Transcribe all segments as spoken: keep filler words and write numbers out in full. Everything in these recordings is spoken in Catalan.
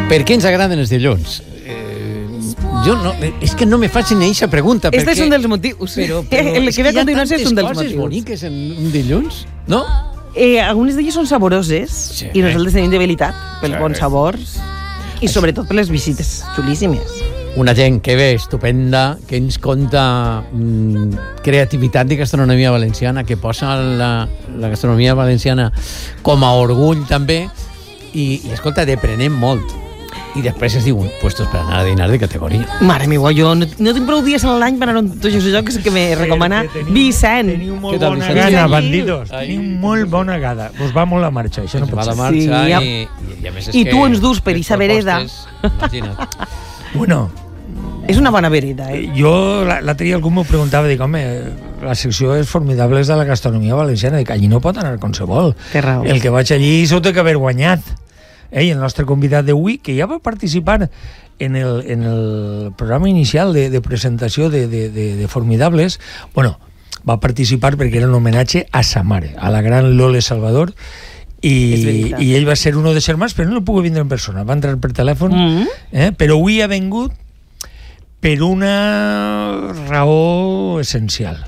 Per què ens agraden els dilluns? Eh, jo no, és que no me facin eixa pregunta. Este és un dels motius. Però, però el que ve a continuació és un dels motius. Hi ha tantes coses boniques en un dilluns, no? Eh, algunes d'elles són saboroses Sí. i nosaltres tenim debilitat pels Sí. bons sabors i sobretot per les visites xulíssimes. Una gent que ve estupenda, que ens conta mm, creativitat de gastronomia valenciana, que posa la, la gastronomia valenciana com a orgull també, i, i escolta, deprenem molt. I després es diuen puestos per anar a dinar de categoria. Mare meva, jo no, no tinc prou dies a l'any per anar a tots els llocs que me recomana Vicent. Teniu molt Què tal, bona Vicent? gana, Sí. bandidos. Ai. Teniu molt bona gana. Us va molt la marxa, això no Ens pot va ser. la marxa Sí, ja. i, i, i a més és I que tu ens dus per les eixa vereda. propostes, Imagina't. Bueno, És una bona vereda, eh? jo l'altre dia algú m'ho preguntava, dic, home, la secció és formidable de la gastronomia valenciana, dic, allí no pot anar com se vol. Té raó. El que vaig allí s'ho té que haver guanyat. Eh, I el nostre convidat d'avui, que ja va participar en el, en el programa inicial de, de presentació de, de, de, de Formidables, bueno, va participar perquè era un homenatge a sa mare, a la gran Lole Salvador, i, i ell va ser un de germans, però no puc vindre en persona, va entrar per telèfon, Mm. eh, però avui ha vengut per una raó essencial.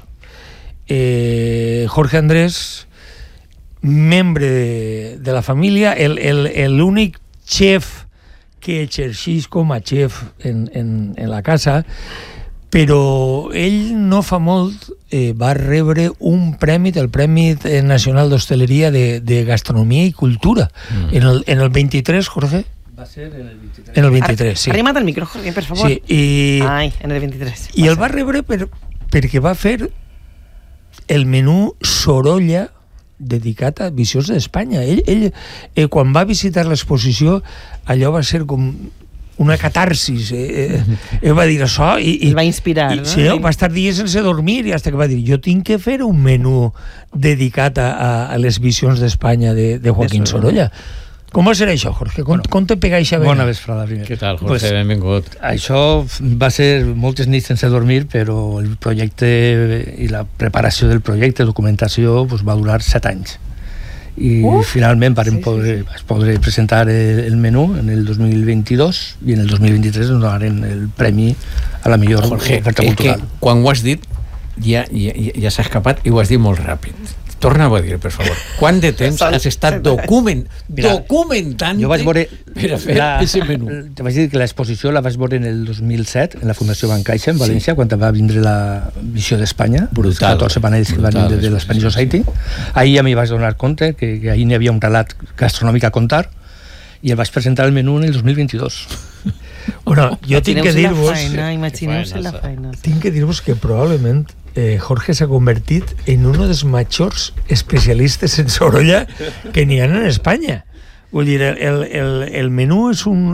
Eh, Jorge Andrés, membre de, de la família, el, el, l'únic xef que exerceix com a xef en, en, en la casa, però ell no fa molt eh, va rebre un premi, el Premi Nacional d'Hostaleria de, de Gastronomia i Cultura, mm. en, el, en el vint-i-tres, Jorge? Va ser en el vint-i-tres. En el vint-i-tres, sí. Arrima't al micro, Jorge, per favor. Sí, i, Ai, en el vint-i-tres. i el va rebre per, perquè va fer el menú Sorolla dedicat a Visions d'Espanya. Ell, ell eh, quan va visitar l'exposició, allò va ser com una catarsis. Eh, eh, ell va dir això i... i El va inspirar, i, no? Sí, no? Va estar dies sense dormir i hasta que va dir, jo tinc que fer un menú dedicat a, a, a les Visions d'Espanya de, de Joaquín Sorolla. Com va ser això, Jorge? Com, com te pega eixa Bona vesprada, primer. Què tal, Jorge? Pues, Benvingut. Això va ser moltes nits sense dormir, però el projecte i la preparació del projecte, documentació, pues, va durar set anys. I uh, finalment vam sí, poder, sí, sí. poder presentar el, el menú en el dos mil vint-i-dos i en el dos mil vint-i-tres ens donaren el premi a la millor Jorge, oferta és cultural. que quan ho has dit ja, ja, ja s'ha escapat i ho has dit molt ràpid. Torna-ho a dir, per favor. Quant de temps has estat document, Mira, documentant jo vaig veure per a fer aquest menú? Te vaig dir que l'exposició la vaig veure en el dos mil set en la Fundació Bancaixa, en València, sí. quan va vindre la Visió d'Espanya, els catorze panells que van vindre de l'Spanish Society. Ahir ja m'hi vaig donar compte que, que ahir n'hi havia un relat gastronòmic a contar i el vaig presentar el menú en el dos mil vint-i-dos. Bueno, jo tinc que dir-vos... Imagineu-se la feina. Tinc que dir-vos que probablement eh, Jorge s'ha convertit en un dels majors especialistes en Sorolla que n'hi ha en Espanya. Vull dir, el, el, el, el menú és un,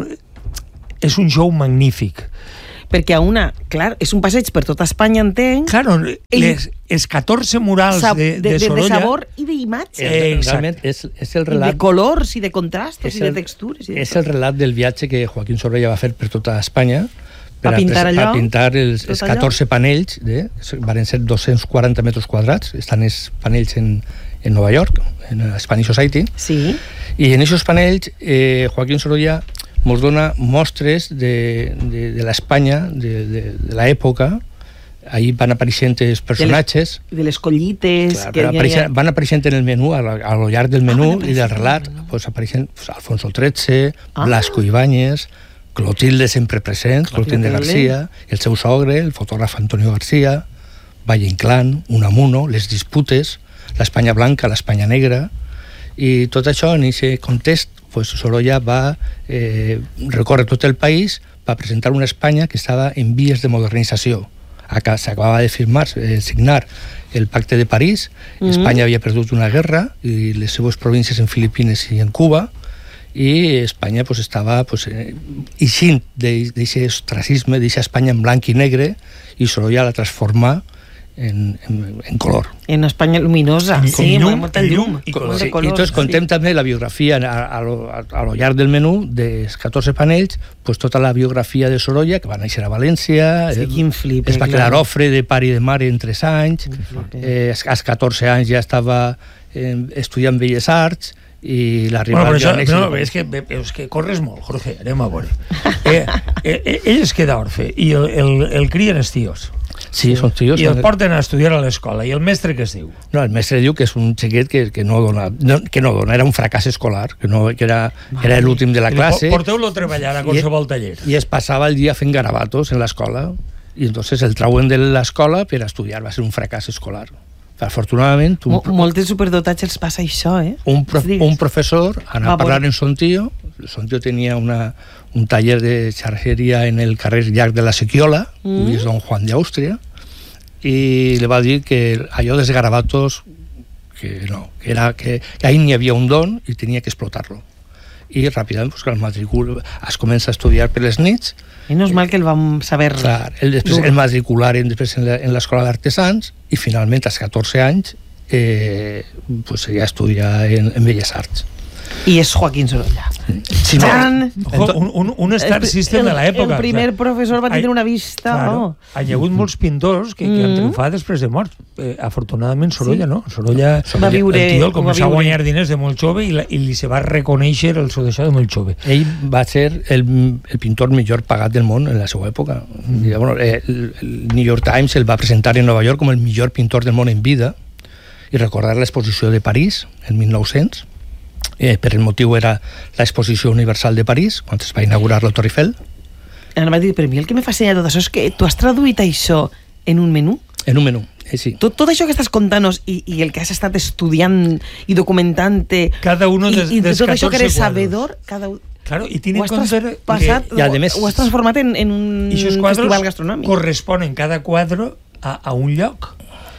és un show magnífic. Perquè a una, clar, és un passeig per tota Espanya, entenc. Claro, les, els catorze murals Sab de, de, de de, Sorolla... de sabor i d'imatge. Eh, Realment és, és el I relat... de colors i de contrastos és i de el, textures. I de és el relat del viatge que Joaquín Sorolla va fer per tota Espanya per a pintar a, allò? a pintar els, els Tot allò? catorze panells, de, van ser dos-cents quaranta metres quadrats, estan els panells en, en Nova York, en la Spanish Society, Sí. i en aquests panells eh, Joaquín Sorolla ens dona mostres de, de, de l'Espanya, de, de, de l'època. Ahí van apareixent els personatges. De les, de les collites. Clar, que van, apareixent, ha... van apareixent en el menú, a, a lo llarg del menú Ah, i del relat, pues, apareixen pues, Alfonso el tretze, ah. Blasco Ibáñez, Clotilde sempre present, Clotilde García, el seu sogre, el fotògraf Antonio García, Valle Inclán, Unamuno, les disputes, l'Espanya blanca, l'Espanya negra, i tot això en aquest context pues, Sorolla va eh, recórrer tot el país per presentar una Espanya que estava en vies de modernització. Acá s'acabava de firmar, eh, signar el Pacte de París, mm-hmm. Espanya havia perdut una guerra i les seues províncies en Filipines i en Cuba, i Espanya pues, estava pues, eh, eixint d'aquest ostracisme, d'aquesta Espanya en blanc i negre, i Sorolla la transforma en, en, en color. En Espanya luminosa, I, sí, i llum, molta i llum. llum i molt de Sí, colors, i entonces contem sí. també la biografia a, a, lo, a, a lo llarg del menú dels catorze panells, pues tota la biografia de Sorolla, que va néixer a València, Sí, eh, quin flip, es va clar. quedar ofre de pare i de mare en tres anys, eh, als catorze anys ja estava eh, estudiant Belles Arts, i la Bueno, rival... però això, Joan no, Exi- és, que, és que corres molt, Jorge, anem a veure. Eh, eh, eh, ell es queda orfe i el, el, el crien els tios. Sí, són tios. I el són- porten a estudiar a l'escola. I el mestre què es diu? No, el mestre diu que és un xiquet que, que no dona, no, que no dona, era un fracàs escolar, que, no, que era, era l'últim de la I classe. Porteu-lo a treballar a qualsevol taller. I es passava el dia fent garabatos en l'escola, i entonces el trauen de l'escola per a estudiar, va ser un fracàs escolar. Afortunadament, un, Mo- Moltes superdotats els passa això, eh? un, prof, Digues. un professor anava Va, a parlar bon. amb son tio, son tio tenia una, un taller de xarxeria en el carrer llarg de la Sequiola, Mm. mm. és don Juan de Àustria, i li va dir que allò dels garabatos que no, que, era, que, que ahí n'hi havia un don i tenia que explotar-lo. I ràpidament pues, que el matricul es comença a estudiar per les nits. Menos mal que el vam saber... Clar, el, després, el matricularen després en la- en l'escola d'artesans i finalment als catorze anys eh, pues, ja estudia en, en Belles Arts. I és Joaquín Sorolla. Sí, no, Jan! Ojo, un, un, un star El- system de l'època. El primer professor va tindre una vista... Claro, Oh. hi ha hagut molts pintors que, que han Mm. triomfat després de mort. Eh, afortunadament Sorolla, Sí. no? Sorolla, Va viure- el tio el ho va començà a viure. guanyar diners de molt jove i, la, i li se va reconèixer el seu d'això de molt jove. ell va ser el, el pintor millor pagat del món en la seva època. I, bueno, eh, el, el New York Times el va presentar en Nova York com el millor pintor del món en vida i recordar l'exposició de París en mil nou-cents, eh, per el motiu era l'exposició universal de París, quan es va inaugurar la Torre Eiffel, Em va dir, però a mi el que me fascina de tot això és que tu has traduït això en un menú. en un menú. Eh, sí. Tot, tot això que estàs contant-nos i, i el que has estat estudiant i documentant-te Cada uno i, des, i des tot això que catorze eres quadros. sabedor, cada, ho Claro, i tiene has en compte traspassat, I, a més- ho has transformat en, en un que aquests festival quadres gastronòmic. corresponen cada quadre a, a un lloc.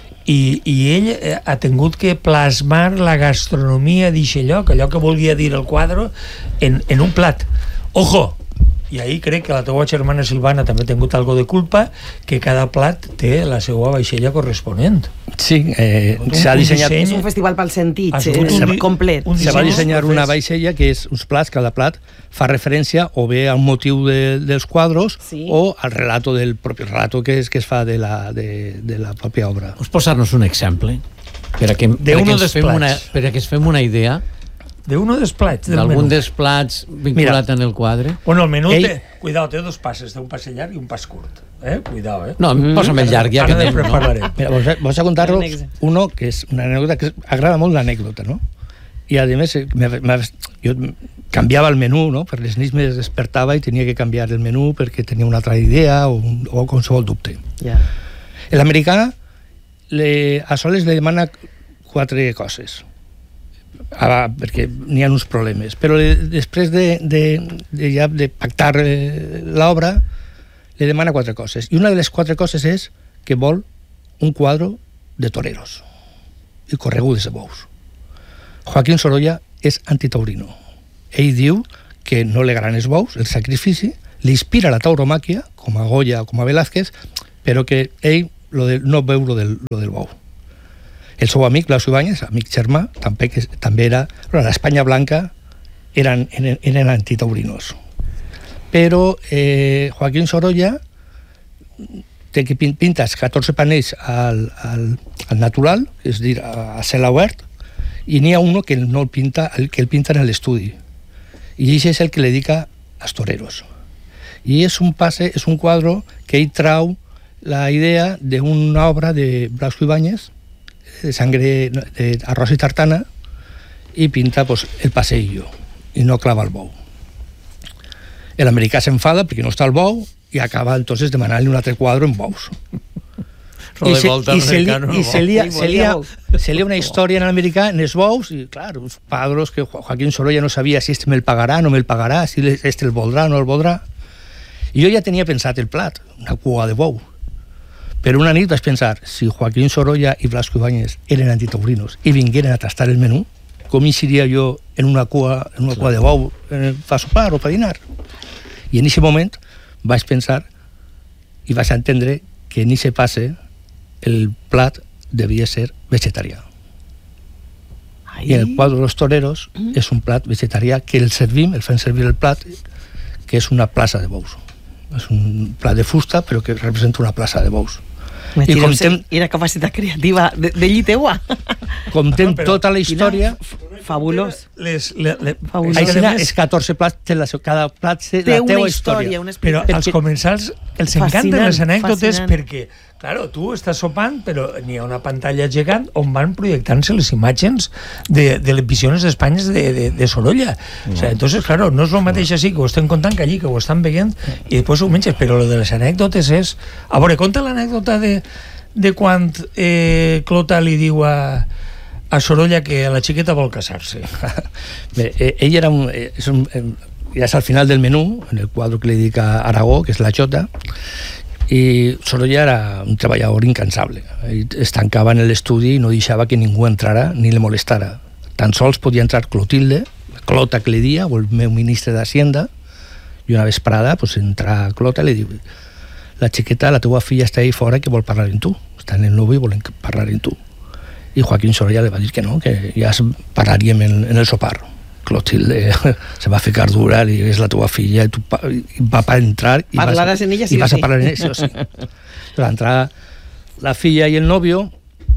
I, i ell eh, ha tingut que plasmar la gastronomia d'aquest lloc, allò que volia dir el quadre, en, en un plat. Ojo! I ahí crec que la teva germana Silvana també ha tingut algo de culpa, que cada plat té la seva vaixella corresponent. Sí, eh, Un- s'ha un dissenyat... disseny- És un festival pels sentits, Ha eh, sigut un di- complet. un Se va disseny dissenyar una profés. vaixella que és uns plats, cada plat fa referència o bé al motiu de, dels quadros Sí. o al relato del propi relato que, és, que es fa de la, de, de la pròpia obra. Vols posar-nos un exemple? Per a que, De per a que uno ens dels fem una, plats. per a que ens fem una idea De uno dels plats del d'algun menú. dels plats vinculat Mira. en el quadre. Bueno, el menú Ell- té... Cuidado, té dos passes, té un passe llarg i un pas curt. Eh? Cuidado, eh? No, mm. posa'm el llarg, ja que Ara anem, després no? parlarem. Mira, vos, vos a contar-vos Anècdota. uno que és una anècdota que agrada molt l'anècdota, no? I a més, eh, me, me, jo canviava el menú, no? Per les nits me despertava i tenia que canviar el menú perquè tenia una altra idea o, un, o qualsevol dubte. Ja. L'americà le, a soles li demana quatre coses, ah, perquè n'hi ha uns problemes, però le, després de, de, de, ja de pactar eh, l'obra li demana quatre coses, i una de les quatre coses és que vol un quadre de toreros i corregudes de bous. Joaquín Sorolla és antitaurino. Ell diu que no li agraden els bous, el sacrifici, li inspira la tauromàquia, com a Goya o com a Velázquez, però que ell lo de, no veu lo del, lo del bou. El seu amic, Blas Ibáñez, amic germà, també, que, també era... Bueno, l'Espanya Blanca eren, eren, eren antitaurinos. Però eh, Joaquín Sorolla té que pin- pinta els catorze panells al, al, al natural, és a dir, a, a cel obert, i n'hi ha uno que no el pinta, el que el pinta en l'estudi. I això és el que le dedica als toreros. I és un passe, és un quadre que ell trau la idea d'una obra de Blasco Ibáñez, de sangre de arròs i tartana, i pinta pues, el passeillo i no clava el bou. L'americà s'enfada perquè no està el bou i acaba entonces demanant-li un altre quadre en bous. I se, i se, li, i se, lia, se, lia, se lia una història en l'americà en els bous i, clar, uns padros que Joaquín Sorolla no sabia si este me'l pagarà, no me'l pagarà, si este el voldrà, no el voldrà. I jo ja tenia pensat el plat, una cua de bou. Però una nit vaig pensar, si Joaquín Sorolla i Blasco Ibáñez eren antitaurinos i vingueren a tastar el menú, com hi seria jo en una cua, en una cua de bou eh, per sopar o per dinar? I en aquest moment vaig pensar i vaig entendre que en aquest passe el plat devia ser vegetarià. Ai. I el quadre dels toreros mm. és un plat vegetarià que el servim, el fem servir el plat, que és una plaça de bous. És un plat de fusta, però que representa una plaça de bous. I com tem... Era capacitat creativa de, de lli teua. Contem No, però tota la història... Una Fabulós. Les, les, les, Fabulós. és que, Així a més, és catorze plats, té la, seu- cada plat té Té la una teua història, història. una però explicació. als comensals els encanten Fascinant, les anècdotes fascinant. perquè, claro, tu estàs sopant, però n'hi ha una pantalla gegant on van projectant-se les imatges de, de les visions d'Espanya de, de, de Sorolla. No. O sea, entonces, claro, no és el mateix així que ho estem contant que allí, que ho estan veient i després ho menges, però lo de les anècdotes és... A veure, conta l'anècdota de, de quan eh, Clota li diu a, a Sorolla que la xiqueta vol casar-se. Bé, eh, ell era un, eh, és un eh, ja és al final del menú, en el quadre que li dedica Aragó, que és la Jota, i Sorolla era un treballador incansable. Ell es tancava en l'estudi i no deixava que ningú entrara ni le molestara. Tan sols podia entrar Clotilde, Clota que li dia, o el meu ministre d'Hacienda, i una vesprada pues, entra Clota i li diu: la xiqueta, la teua filla està ahí fora que vol parlar amb tu, està en el nuvi i volen parlar amb tu. I Joaquín Sorolla li va dir que no, que ja parlaríem en, en el sopar. Clotilde se va ficar dura, li és la teva filla, i tu pa, i va per entrar i Parlaràs vas, en ella, sí i o vas sí. a parlar en ella, sí o sí. Va entrar la filla i el novio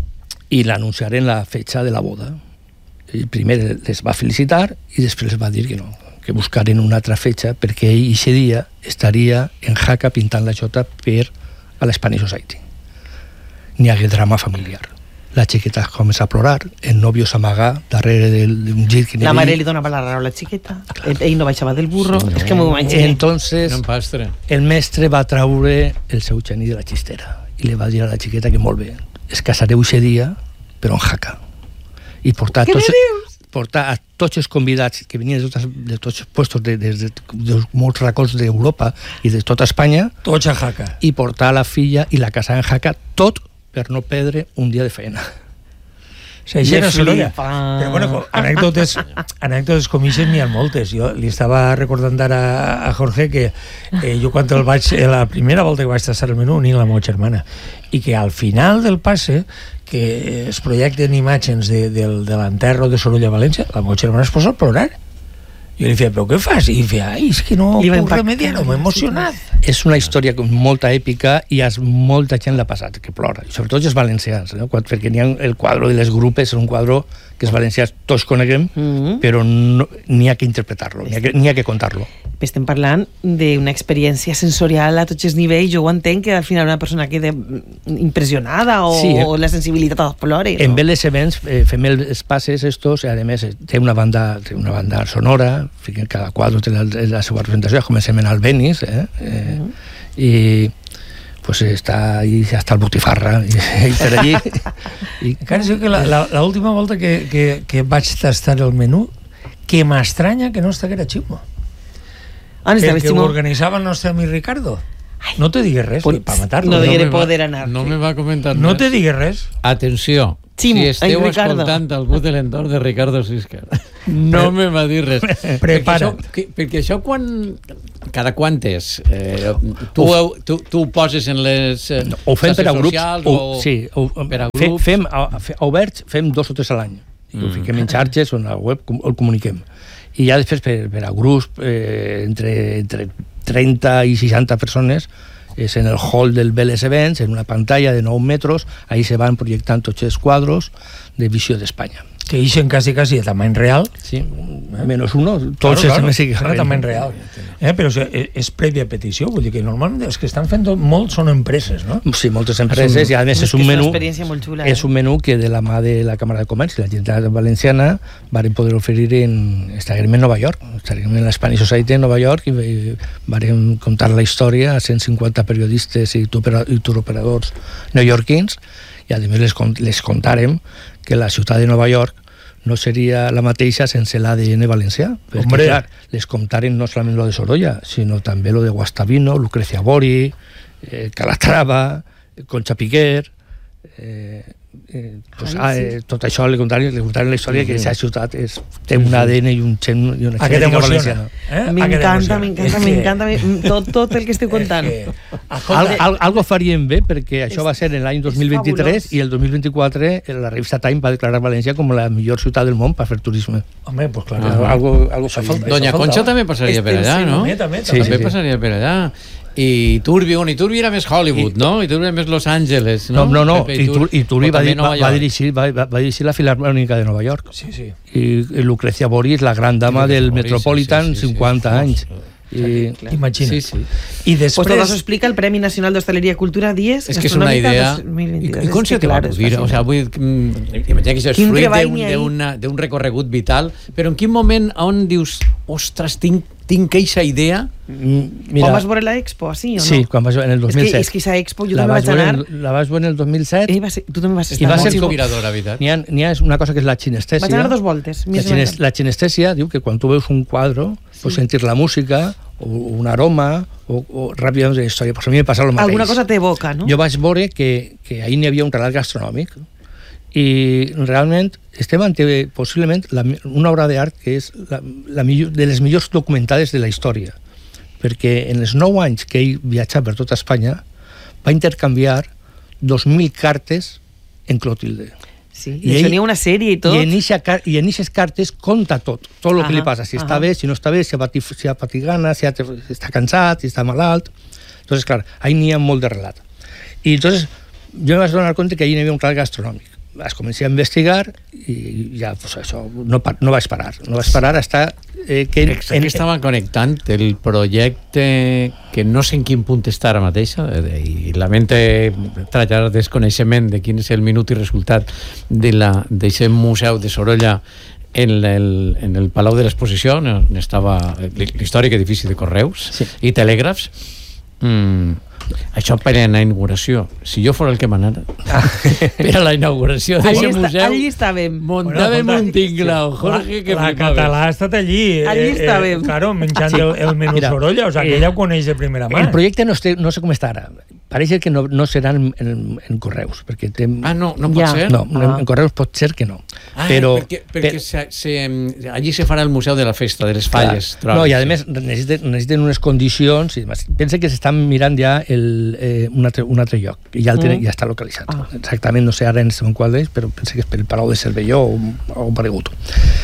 i l'anunciar en la fecha de la boda. I primer les va felicitar i després les va dir que no, que buscaren una altra fecha perquè ell aquest dia estaria en Jaca pintant la Jota per a la Spanish Society. N'hi hagué drama familiar. La xiqueta comença a plorar, el novio s'amaga darrere d'un gir que n'hi La havia. mare li donava la raó a la xiqueta. Ell, ell no baixava del burro. Sí, no. És que m'ho imagino. Entonces, No em pastre. el mestre va traure el seu geni de la xistera i li va dir a la xiqueta que molt bé, es casareu aquest dia, però en Jaca. I portar Què tots, me dius? portar a tots els convidats que venien de, totes, de tots els puestos de, de, de, de molts racons d'Europa i de tota Espanya, Tots a Jaca. i portar la filla i la casa en Jaca, tot per no perdre un dia de feina. O sigui, això era Que Sorolla. flipa. Però bueno, com- anècdotes, anècdotes com ixes n'hi ha moltes. Jo li estava recordant ara a Jorge que eh, jo quan el vaig, eh, la primera volta que vaig tastar el menú, ni la meva germana, i que al final del passe que es projecten imatges de, de, de l'enterro de Sorolla a València, la meva germana es posa a plorar. Jo li feia, però què fas? I feia, ai, és que no Li va puc impactar. remediar, no m'he emocionat. És una història con molta èpica i has, molta gent l'ha passat, que plora, i sobretot els valencians, no? Quan, perquè n'hi ha el quadre de les grupes, és un quadre que els valencians tots coneguem, Mhm. però no, n'hi ha que interpretar-lo, n'hi ha que, n'hi ha que contar-lo. Estem parlant d'una experiència sensorial a tots els nivells. Jo ho entenc que al final una persona queda impressionada o, Sí, eh? o la sensibilitat als plores. En no? bé les events eh, fem els passes estos, i a més eh, té una banda, té una banda sonora, fiquen cada quadre té la, la seva representació, comencem en Albéniz, eh? eh Mhm. i pues està ahí hasta el Botifarra i, i per allí i, Encara sé que la, la, la última volta que, que, que vaig tastar el menú, que m'estranya que no estiguera Ximo. On estava Perquè ho Ximo? organitzava el nostre amic Ricardo. No te digues res, Pues, per matar-lo. no No, degué me va- poder anar. No me va comentar no res. te digues res. Atenció, Ximo, si esteu ai, Ricardo. escoltant algú de l'entorn de Ricardo Siscar, no me va dir res. Prepara't. Perquè això, que, perquè això quan... Cada quantes? Eh, tu, ho- tu, tu ho poses en les eh, ho fem per a xarxes grups socials o, o, sí, o, per a fe, grups? fem, a, a, oberts fem dos o tres a l'any i ho Mm. fiquem en xarxes o en la web com, el comuniquem i ja després per, per a grups eh, entre, entre trenta i seixanta persones és en el hall del Vélez Events, en una pantalla de nou metres, ahí se van projectant tots els quadros de visió d'Espanya. Que ixen quasi, quasi a tamany real. Sí, menos uno, tots claro, els claro, claro, a tamany real. Eh, però o sigui, és prèvia petició, vull dir que normalment els que estan fent molt són empreses, no? Sí, moltes empreses, i a més és que un és una menú experiència molt xula. és un menú que de la mà de la Càmera de Comerç i la Generalitat Valenciana varen poder oferir en... Estarem en Nova York, estarem en la Spanish Society en Nova York i, i varen contar la història a cent cinquanta periodistes i turoperadors neoyorquins i a més les, les contarem que la ciutat de Nova York no seria la mateixa sense l'A D N valencià. Perquè, Hombre. clar, les contaren no solament lo de Sorolla, sinó també lo de Guastavino, Lucrecia Bori, eh, Calatrava, Concha Piquer... Eh, eh, pues, ah, eh, tot això li contaren, li contaren la història que aquesta ciutat és, té un A D N i un gen i una A què genètica t'emociona? valenciana. Eh? M'encanta, m'encanta, m'encanta tot, tot el que esteu contant. Al, al, algo faríem bé perquè això va ser en l'any dos mil vint-i-tres fabulós. i el dos mil vint-i-quatre la revista Time va declarar València com la millor ciutat del món per fer turisme. Home, pues clar. Ah, algo, algo Això faríem falta- bé. Doña Això Concha faltava. també passaria per allà, no? També, també, Sí, també sí. passaria per allà. I Turbi, bueno, Iturbi era més Hollywood, I, no? Iturbi era més Los Angeles, no? No, no, no. Pepe Iturbi, Iturbi va, també va, Nova va, York. dirigir, va, va, va dirigir la Filarmònica de Nova York. Sí, sí. I, i Lucrecia Boris, la gran dama Lucrecia del Boris, Metropolitan, sí, sí, sí, cinquanta sí. anys. I, Imagina't. Sí, sí. I després... Pues todo eso explica el Premi Nacional d'Hostaleria i Cultura dies És que és una idea... I, i com se te va acudir? O sea, vull, imagina que això és Quin fruit treball d'un n'hi ha d'un- d'un recorregut vital, però en quin moment on dius, ostres, tinc, tinc eixa idea? mira, Quan vas veure la Expo, sí o no? sí, quan vas en el dos mil És que, set. és que aquesta Expo jo la també vas vaig veure anar... en- La vas veure en el dos mil set. Ell va ser, tu també vas I estar. va Molt ser com- inspiradora, veritat. N'hi ha, n'hi ha una cosa que és la xinestèsia. Vaig anar dos voltes. La, més o xines, menys. la xinestèsia diu que quan tu veus un quadre, sí. pots sentir la música, o un aroma, o, o ràpidament la història. Pues a mi m'ha passat el mateix. Alguna cosa t'evoca, no? Jo vaig veure que, que ahir n'hi havia un relat gastronòmic i realment estem ante possiblement la, una obra d'art que és la, la millor, de les millors documentades de la història, perquè en els nou anys que ell viatjà per tota Espanya va intercanviar dos mil cartes en Clotilde. Sí, I i, ell- tenia una sèrie i tot. I en aquestes cartes conta tot, tot el que li Ahà, passa, si ahà. està bé, si no està bé, si ha, patit, si ha patit gana, si, ha, si està cansat, si està malalt. Entonces, clar, ahí n'hi ha molt de relat. I entonces, jo em vaig donar compte que ahí n'hi havia un relat gastronòmic. Vas començar a investigar i ja, pues això, no, pa- no vaig parar. No vaig parar hasta eh, que... En, que estava connectant el projecte que no sé en quin punt està ara mateixa eh, i lamente traslladar desconeixement de quin és el minut i resultat de d'aquest museu de Sorolla en el, en el Palau de l'Exposició on estava l'històric edifici de Correus Sí. i Telègrafs. mm, això per a la inauguració, si jo fos el que manara per a la inauguració Allí, d'aquest està, museu allí estàvem. muntàvem Bueno, un tinglao, Jorge, que la flipaves. català ha estat allí. Allí estàvem. Claro, menjant el, el menú Mira, Sorolla, o sea, que eh, ella ho coneix de primera mà. El projecte no, sé, no sé com està ara. Pareix que no, no serà en, en, en Correus, perquè té... Ah, no, no pot Ja. ser? No, Ah. en Correus pot ser que no. Ah, però, perquè, perquè per- se, se, allí se farà el Museu de la Festa, de les Falles. Clar. No, i a més necessiten, necessiten unes condicions i demás. Pensa que s'estan mirant ja el, eh, un, altre, un altre lloc i ja, el tenen, Mm. ja està localitzat. Ah. Exactament, no sé ara en el qual és, però pensa que és per el Palau de Cervelló o, o paregut.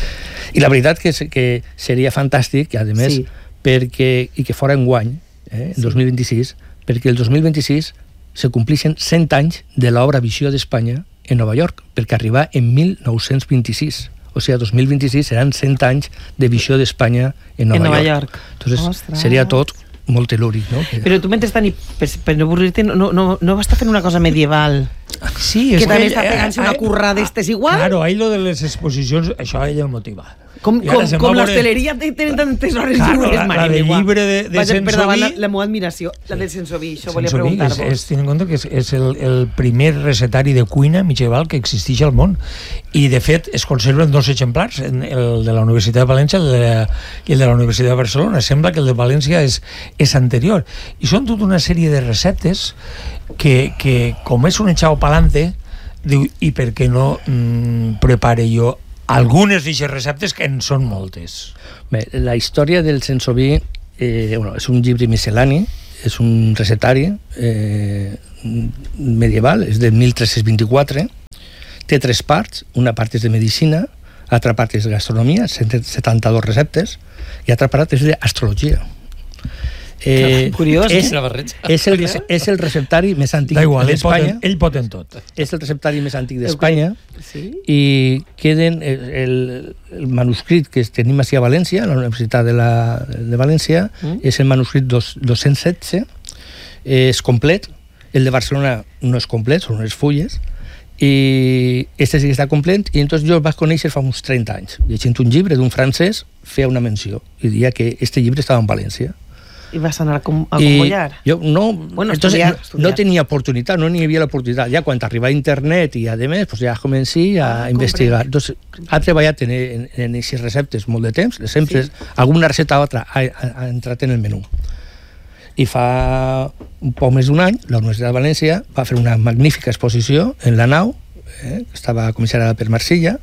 I la veritat que, que seria fantàstic, i a més, Sí. perquè, i que fora enguany, eh, el dos mil vint-i-sis, perquè el dos mil vint-i-sis se complixen cent anys de l'obra Visió d'Espanya en Nova York, perquè arriba en mil nou-cents vint-i-sis. O sigui, dos mil vint-i-sis seran cent anys de Visió d'Espanya en Nova, En Nova York. York. Entonces, Ostres. seria tot molt telúric, no? Que- Però tu mentrestant, i per, per no avorrir-te, no, no, no vas estar fent una cosa medieval? Sí, Que és també ell- està pegant-se una eh, curra d'estes igual? Claro, ahí lo de les exposicions, això a ella el motiva. Com, I ara com, se'n com va veure- l'hostaleria té- tenen tantes hores Claro, lliures, la- la mare del meua. llibre de- de Vaig per davant la, Sensoví- la meva admiració, la del Sensoví, això volia Sensoví és, preguntar-vos. és, tenint en compte que és, és el, el primer recetari de cuina mitjaval que existeix al món, i de fet es conserven dos exemplars, en el de la Universitat de València el de, i el de la Universitat de Barcelona. Sembla que el de València és, és anterior, i són tota una sèrie de receptes que, que com és un echao pa'lante, diu, i per què no mm, prepare jo algunes d'aquestes receptes, que en són moltes. Bé, la història del Sensoví eh, bueno, és un llibre miscel·lani, és un recetari eh, medieval, és de mil tres-cents vint-i-quatre, té tres parts, una part és de medicina, altra part és de gastronomia, cent setanta-dos receptes, i altra part és d'astrologia. Eh, Curiós, és, Una barreja. és, el, és el receptari més antic Da igual, ell pot, d'Espanya, en, ell pot en tot. és el receptari més antic d'Espanya, Sí? i queden el, el, el manuscrit que tenim aquí a València, a la Universitat de, la, de València, mm. és el manuscrit dos, dos-cents setze, és complet, el de Barcelona no és complet, són unes fulles, i este sí que està complet, i entonces jo el vaig conèixer fa uns trenta anys, llegint un llibre d'un francès, feia una menció, i deia que este llibre estava en València. I vas anar a, com, a I combollar? jo no, Bueno, entonces, estudiar, no, estudiar. no tenia oportunitat, no n'hi havia l'oportunitat. Ja quan arriba a internet i a més, pues ja comenci a Ah, investigar. comprenc. Entonces, ha treballat en, en, en aquestes receptes molt de temps, sempre sí. alguna recepta o altra ha, ha, ha entrat en el menú. I fa un poc més d'un any, la Universitat de València va fer una magnífica exposició en la nau, eh, que estava comissariada per Marsella,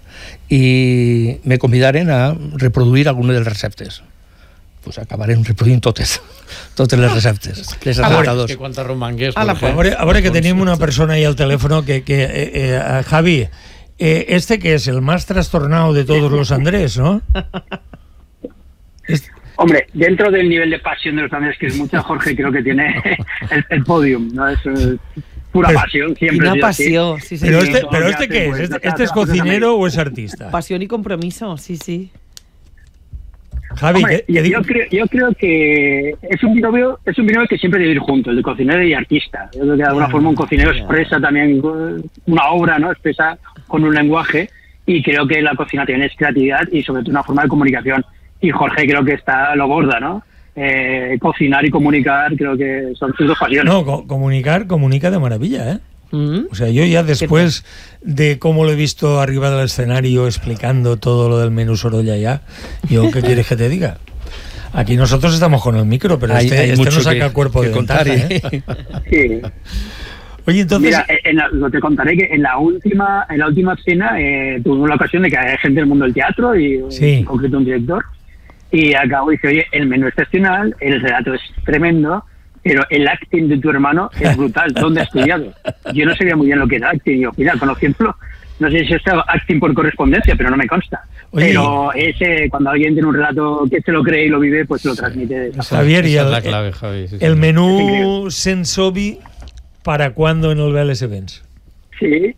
i me convidaren a reproduir algunes dels receptes. Pues acabarem reproduint totes, totes les receptes, les A veure, adaptadors. que quanta romangués. A la Jorge. A veure, a veure que tenim una persona ahí al teléfono que, que eh, eh, Javi, eh, este que es el más trastornado de todos los Andrés, ¿no? Este, Hombre, dentro del nivel de pasión de los holandeses, que es mucha, Jorge creo que tiene el, el podium, ¿no? Es eh, pura pero, pasión, siempre. Una pasión, sí, sí. Pero sí, este, todo pero lo este que ¿qué hace, es? pues, ¿Este, hace este es cosas cocinero o es artista? Pasión y compromiso, sí, sí. Javi, Hombre, ¿qué, yo, qué yo, creo, yo creo que es un binomio, es un binomio que siempre debe ir junto, el de cocinero y artista. Yo creo que de alguna Ya, forma un cocinero ya. expresa también una obra, ¿no? Expresa con un lenguaje, y creo que la cocina también es creatividad y sobre todo una forma de comunicación. Y Jorge creo que está lo borda, ¿no? Eh, cocinar y comunicar creo que son sus dos pasiones. No, co- comunicar, comunica de maravilla, ¿eh? Mm. O sea, yo ya después de cómo lo he visto arriba del escenario explicando todo lo del menú Sorolla ya, yo, ¿qué quieres que te diga? Aquí nosotros estamos con el micro, pero Hay- este, hay este mucho no saca que- cuerpo que de contar, ventaja, ¿eh? ¿eh? Sí. Oye, entonces... Mira, en la, lo te contaré que en la última en la última cena eh, tuvimos la ocasión de que hay gente del mundo del teatro y Sí. en concreto un director, y acabo y dice, oye, el menú es excepcional, el relato es tremendo, pero el acting de tu hermano es brutal. ¿Dónde has estudiado? Yo no sabía muy bien lo que era acting. Yo, mira, conociéndolo, no sé si estaba acting por correspondencia, pero no me consta. Oye, pero ese, cuando alguien tiene un relato que se lo cree y lo vive, pues lo transmite. de esa forma. Javier, y Esa el, es la clave, Javi. Sí, el sí. menú Sensobi, ¿para cuándo en el Vélez Events? Sí.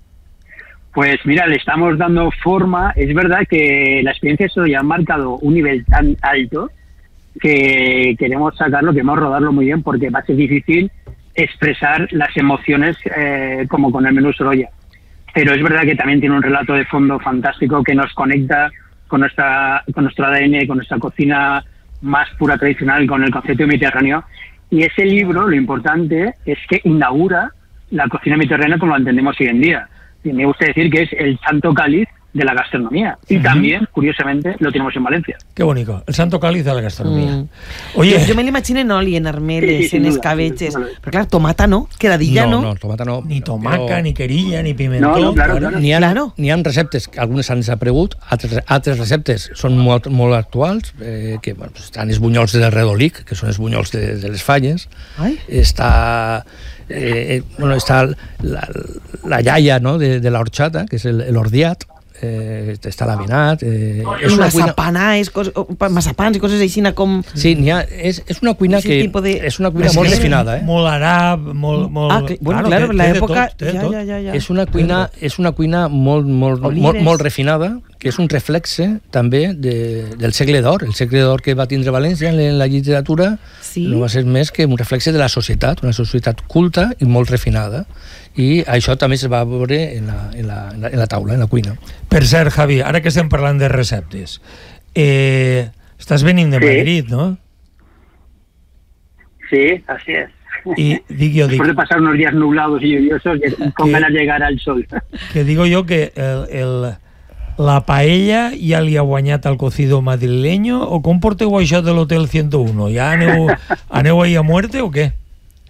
Pues mira, le estamos dando forma. Es verdad que la experiencia solo ya ha marcado un nivel tan alto que queremos sacarlo, queremos rodarlo muy bien, porque va a ser difícil expresar las emociones eh, como con el menú Sorolla. Pero es verdad que también tiene un relato de fondo fantástico que nos conecta con nuestra con nuestro A D N, con nuestra cocina más pura tradicional, con el concepto mediterráneo. Y ese libro, lo importante es que inaugura la cocina mediterránea como la entendemos hoy en día. Y me gusta decir que es el santo cáliz de la gastronomía. Y Ujú. también, curiosamente, lo tenemos en Valencia. Qué bonito, el santo cáliz de la gastronomía. Mm. Oye, Jo, jo me l'imagino en oli, en armeles, Sí, sí, sin en duda, escabeches. sin duda. Però clar, tomata no, quedadilla no. no, tomata no. ni tomaca, Però ni querilla, ni pimentó. No, no, claro, claro. N'hi ha, Claro. n'hi ha receptes que algunes s'han desaparegut, altres, altres receptes són molt, molt actuals, eh, que bueno, pues estan els bunyols de redolic, que són els bunyols de, de les falles, Ai. està, eh, bueno, està la, la iaia, no?, de, de l'horchata, que és el- l'ordiat, eh, està l'avinat, eh, I massapans, cos, o, pa- massapans i coses així com... Sí, n'hi ha, és, és una cuina Ese que tipo de- és una cuina És molt que és refinada, eh? Molt àrab, molt... molt Ah, que, bueno, claro, té- la té de època... tot, té de Ja, tot. ja, ja, ja. És una cuina, és una cuina molt, molt, Olives. molt, molt refinada, que és un reflexe també de, del segle d'or. El segle d'or que va tindre València en la literatura Sí? no va ser més que un reflexe de la societat, una societat culta i molt refinada. I això també es va veure en la, en la, en la, en la taula, en la cuina. Per cert, Javi, ara que estem parlant de receptes, eh, estàs venint de Sí. Madrid, no? Sí, así es. I dic jo, dic, Después de pasar unos días nublados y lluviosos, con ¿Qué? ganas de llegar al sol. que digo jo que el, el, la paella ja li ha guanyat al cocido madrileño, o com porteu això de l'Hotel ciento uno? Ja aneu, aneu ahí a muerte o què?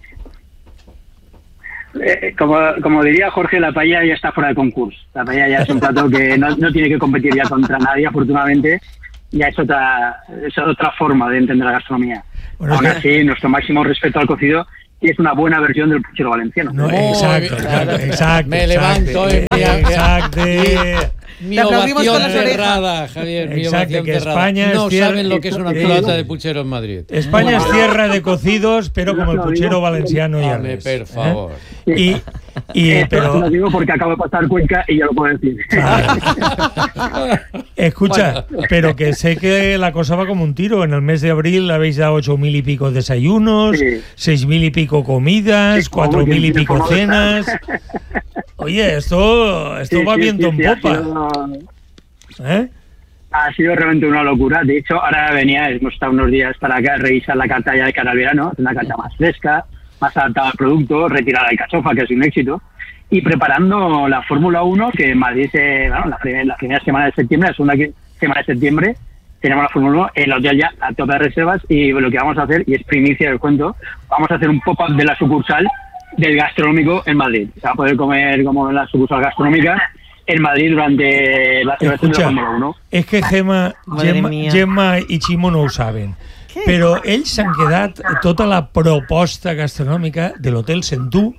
Eh, como, como diría Jorge, la paella ya está fuera de concurso. La paella ya es un plato que no, no tiene que competir ya contra nadie, afortunadamente. Ya es otra, es otra forma de entender la gastronomía. Bueno, Aún es que- así, nuestro máximo respeto al cocido, y es una buena versión del puchero valenciano. No, Muy exacto, bien. exacto, exacto. Me levanto y me- Exacto. Mi Te aplaudimos ovación con las orejas. cerrada, Javier, mi Exacto, ovación que cerrada. España no es tierra- saben lo que es una Sí. plaza de puchero en Madrid. España es tierra de cocidos, pero como el puchero valenciano ya Dame, ves. per favor. ¿eh? Y, y Esto pero lo digo porque acabo de pasar Cuenca y ya lo puedo decir. escucha, pero que sé que la cosa va como un tiro. En el mes de abril habéis dado ocho mil y pico desayunos, Sí. seis mil y pico comidas, Sí, cuatro mil y ¿cómo que pico tiempo no cenas. Oye, esto, esto Sí, va sí, viento sí, sí, en ha popa. sido- ¿Eh? Ha sido realmente una locura. De hecho, ahora venía, hemos estado unos días para acá, revisar la carta ya de cara al verano, una carta más fresca, más adaptada al producto, retirada de cachofa, que es un éxito, y preparando la Fórmula uno, que en Madrid, se, bueno, la, primera, la primera semana de septiembre, la segunda que- semana de septiembre, tenemos la Fórmula uno, el hotel ya a tope de reservas, y lo que vamos a hacer, y es primicia del cuento, vamos a hacer un pop-up de la sucursal del gastronómico en Madrid. Se va a poder comer como en la sucursal gastronómica en Madrid durante la celebración de la Escucha, Fórmula uno. és que Gemma, Madre Gemma, mía. Gemma i Ximo no ho saben, Què? però ells s'han quedat tota la proposta gastronòmica de l'Hotel cent u,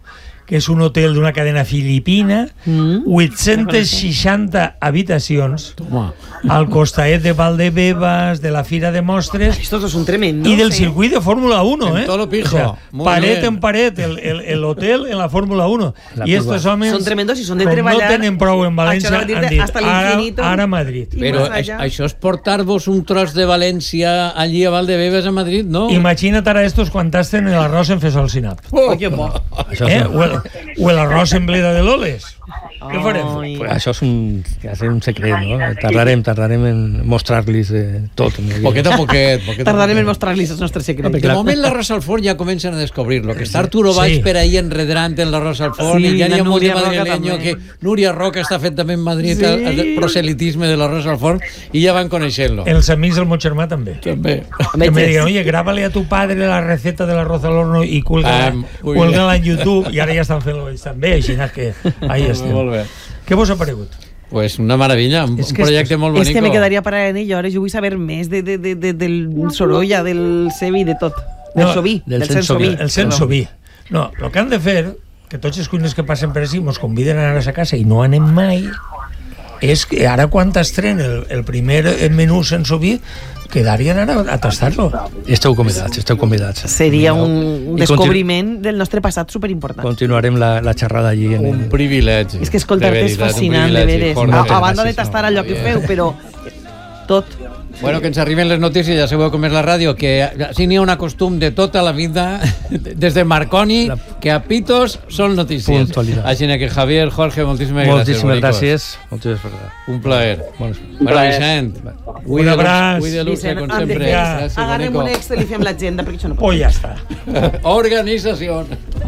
que és un hotel d'una cadena filipina, Mm. vuit-centes seixanta habitacions, Toma. al costaet de Valdebebas, de la Fira de Mostres Estos son tremendos. y del ¿eh? circuito de Fórmula uno, En ¿eh? todo lo pijo. O sea, Muy pared bien. en pared, el, el, el hotel en la Fórmula uno. La I estos curva. homes, Son tremendos i són de com treballar no tenen prou en València, a Madrid han dit, hasta ara, l'infinito. ara Madrid. I Però més això, allà. això és portar-vos un tros de València allí a Valdebebas, a Madrid, no? Imagina't ara estos quan tasten el arròs en fesol sinap. Oh, que bo. Això Eh? és, O, el, o el arròs en bleda de loles. Què farem? Ai. pues, això és un, és un secret, no? Tardarem, tardarem en mostrar-los eh, tot. Poquet a poquet. poquet a Tardarem en poquet. mostrar-los els nostres secrets. De moment l'arròs al forn ja comencen a descobrir-lo, que està Arturo Valls Sí. per ahí enredrant en l'arròs al forn, Sí, i ja la n'hi ha molt de Núria Roca madrileño també. que Núria Roca està fet també en Madrid Sí. el, el proselitisme de l'arròs al forn i ja van coneixent-lo. Els amics del meu germà també. També. Que me digan, oye, grábale a tu padre la receta del arroz al horno y cuélgala, Ah, muy cuélgala en YouTube, i ara ja estan fent-ho ells també, així que ahí estem. Molt bé. Què vos ha paregut? Pues una maravilla, un, És un que projecte molt bonic. És que me quedaria parar en ell, ara jo vull saber més de, de, de, de, del Sorolla, del Sevi, de tot. Del No, Soví, del del Sensoví. Sensoví. El senso vi. No, el que han de fer, que tots els cuiners que passen per així mos conviden a anar a sa casa i no anem mai, és que ara quan t'estrena el, el primer menú senso vi, quedarien ara a tastar-lo. Esteu convidats, esteu convidats. Seria un I descobriment del nostre passat superimportant. Continuarem la, la xerrada allí. En Un el... privilegi. És que escoltar-te és veritat, un fascinant, de privilegi. veres. Jorge, A, a banda de gràcies, tastar no, allò que bien. feu, però tot. Bueno, que ens arriben les notícies, ja sabeu com és la ràdio, que sí n'hi ha un costum de tota la vida, des de Marconi, La- que a pitos són notícies. Puntualitat. Així que Javier, Jorge, moltíssimes, Moltíssimes gràcies. gràcies. Moltíssimes gràcies. Un plaer. Bueno, Bueno, Vicent, Un abraç. cuida-lo-se, com Vicent, hem de sempre. fer- Ja. Gràcies, Agarrem bonico. un Excel i fem l'agenda, perquè això no pot. Pues ja està. Organització.